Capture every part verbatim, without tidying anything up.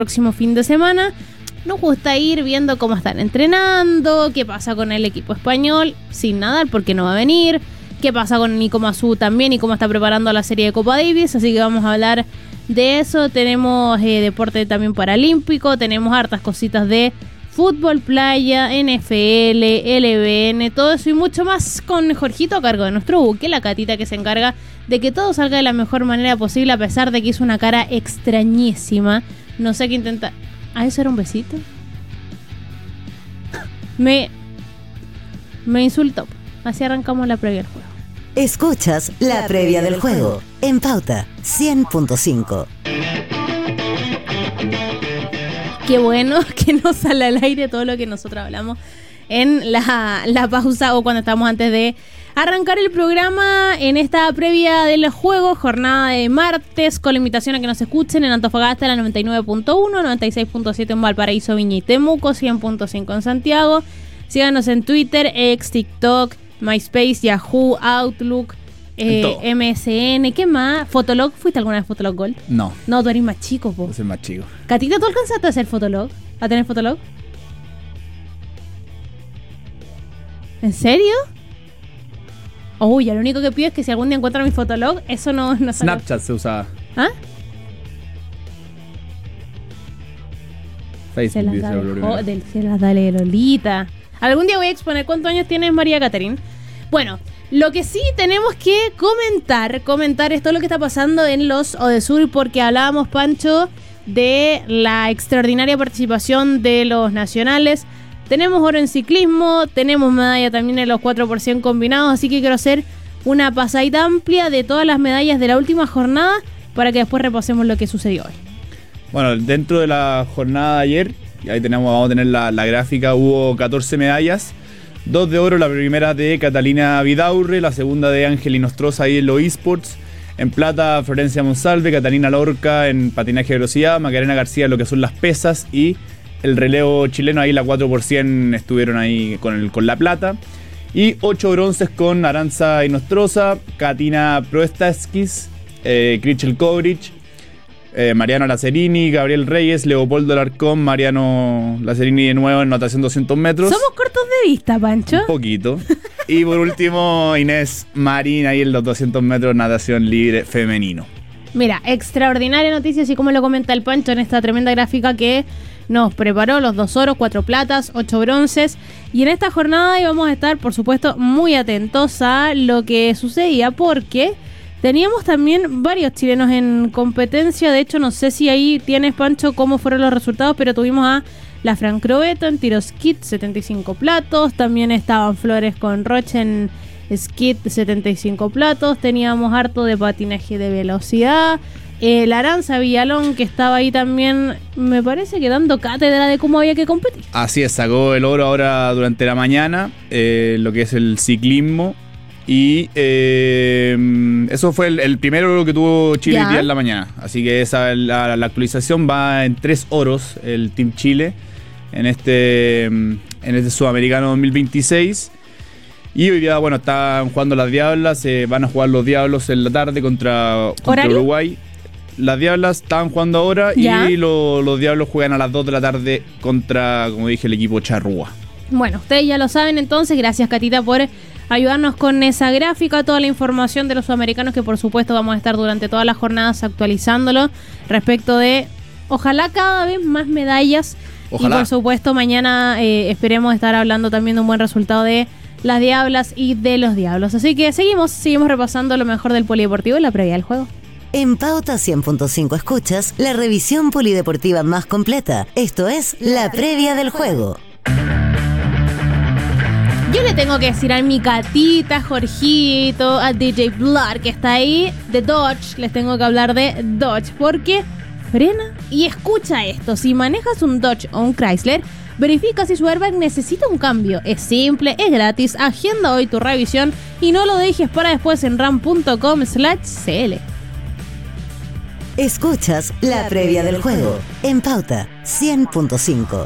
próximo fin de semana. Nos gusta ir viendo cómo están entrenando, qué pasa con el equipo español sin Nadal porque no va a venir, qué pasa con Nico Mazú también y cómo está preparando la serie de Copa Davis, así que vamos a hablar de eso. Tenemos eh, deporte también paralímpico, tenemos hartas cositas de fútbol, playa, N F L, L B N, todo eso y mucho más con Jorgito a cargo de nuestro buque, la Catita, que se encarga de que todo salga de la mejor manera posible a pesar de que hizo una cara extrañísima. No sé qué intenta... ¿Ah, eso era un besito? Me... Me insultó. Así arrancamos la previa del juego. Escuchas la previa del juego en Pauta cien punto cinco. Qué bueno que no sale al aire todo lo que nosotros hablamos en la, la pausa o cuando estamos antes de arrancar el programa en esta previa del juego, jornada de martes, con la invitación a que nos escuchen en Antofagasta, la noventa y nueve punto uno, noventa y seis punto siete en Valparaíso, Viña y Temuco, cien punto cinco en Santiago. Síganos en Twitter, X, TikTok, MySpace, Yahoo, Outlook, eh, M S N, ¿qué más? Fotolog, ¿fuiste alguna vez Fotolog Gold? No. No, tú eres más chico, po. Yo soy más chico. Catita, ¿tú alcanzaste a hacer Fotolog? ¿A tener Fotolog? ¿En serio? Uy, oh, lo único que pido es que si algún día encuentran mi Fotolog, eso no... no Snapchat se usaba. ¿Ah? Facebook se las dice da lo de, primero. oh, del, se las da de Lolita. Algún día voy a exponer cuántos años tiene María Caterín. Bueno, lo que sí tenemos que comentar, comentar es todo lo que está pasando en los Odesur, porque hablábamos, Pancho, de la extraordinaria participación de los nacionales. Tenemos oro en ciclismo, tenemos medalla también en los cuatro por cien combinados, así que quiero hacer una pasadita amplia de todas las medallas de la última jornada para que después repasemos lo que sucedió hoy. Bueno, dentro de la jornada de ayer, y ahí tenemos, vamos a tener la, la gráfica, hubo catorce medallas, dos de oro, la primera de Catalina Vidaurre, la segunda de Ángel Inostroza ahí en los eSports, en plata Florencia Monsalve, Catalina Lorca en patinaje de velocidad, Macarena García en lo que son las pesas y el relevo chileno, ahí la cuatro por cien estuvieron ahí con, el, con la plata. Y ocho bronces con Aranza Inostroza, Katina Proestaskis, eh, Krichel Kovrich, eh, Mariano Lacerini, Gabriel Reyes, Leopoldo Larcón, Mariano Lacerini de nuevo en natación doscientos metros. Somos cortos de vista, Pancho. Un poquito. Y por último, Inés Marín ahí en los doscientos metros natación libre femenino. Mira, extraordinaria noticia, así como lo comenta el Pancho en esta tremenda gráfica que nos preparó, los dos oros, cuatro platas, ocho bronces. Y en esta jornada íbamos a estar, por supuesto, muy atentos a lo que sucedía, porque teníamos también varios chilenos en competencia. De hecho, no sé si ahí tienes, Pancho, cómo fueron los resultados, pero tuvimos a la Fran Crobeto en tiro skit, setenta y cinco platos. También estaban Flores con Roche en skit, setenta y cinco platos. Teníamos harto de patinaje de velocidad. Eh, la Aranza Villalón, que estaba ahí también, me parece que dando cátedra de cómo había que competir. Así es, sacó el oro ahora durante la mañana, eh, lo que es el ciclismo. Y eh, eso fue el, el primer oro que tuvo Chile ¿Ya? hoy día en la mañana. Así que esa la, la actualización va en tres oros, el Team Chile, en este, en este Sudamericano dos mil veintiséis. Y hoy día, bueno, están jugando las Diablas, eh, van a jugar los Diablos en la tarde contra, contra Uruguay. Las Diablas estaban jugando ahora ¿Ya? y lo, los Diablos juegan a las dos de la tarde contra, como dije, el equipo Charrúa. Bueno, ustedes ya lo saben entonces. Gracias, Catita, por ayudarnos con esa gráfica, toda la información de los sudamericanos, que por supuesto vamos a estar durante todas las jornadas actualizándolo respecto de, ojalá cada vez más medallas. Ojalá. Y por supuesto mañana eh, esperemos estar hablando también de un buen resultado de las Diablas y de los Diablos. Así que seguimos, seguimos repasando lo mejor del polideportivo en la previa del juego. En Pauta cien punto cinco escuchas la revisión polideportiva más completa. Esto es la previa del juego. Yo le tengo que decir a mi Catita, Jorgito, a D J Blood, que está ahí, de Dodge, les tengo que hablar de Dodge, porque frena y escucha esto. Si manejas un Dodge o un Chrysler, verifica si su airbag necesita un cambio. Es simple, es gratis, agenda hoy tu revisión y no lo dejes para después en ram punto com slash cl. Escuchas la previa del juego en Pauta cien punto cinco.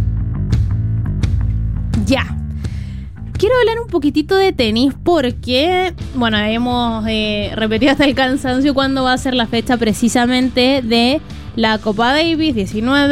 Ya. Quiero hablar un poquitito de tenis porque, bueno, hemos eh, repetido hasta el cansancio cuándo va a ser la fecha precisamente de La Copa Davis, diecinueve.